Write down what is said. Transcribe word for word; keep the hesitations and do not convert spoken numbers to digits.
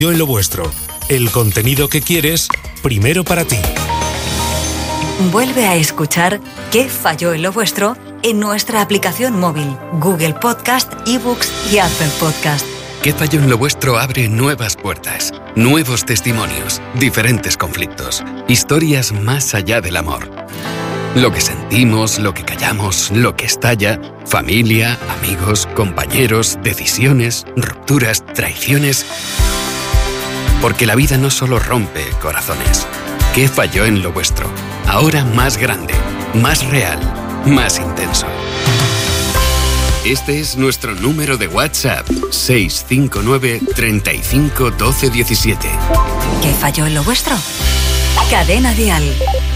en lo vuestro. El contenido que quieres, primero para ti. Vuelve a escuchar ¿Qué falló en lo vuestro? En nuestra aplicación móvil, Google Podcast, eBooks y Apple Podcast. ¿Qué falló en lo vuestro? Abre nuevas puertas, nuevos testimonios, diferentes conflictos, historias más allá del amor. Lo que sentimos, lo que callamos, lo que estalla, familia, amigos, compañeros, decisiones, rupturas, traiciones. Porque la vida no solo rompe corazones. ¿Qué falló en lo vuestro? Ahora más grande, más real, más intenso. Este es nuestro número de WhatsApp, seis cinco nueve, treinta y cinco, doce, diecisiete. ¿Qué falló en lo vuestro? Cadena Dial.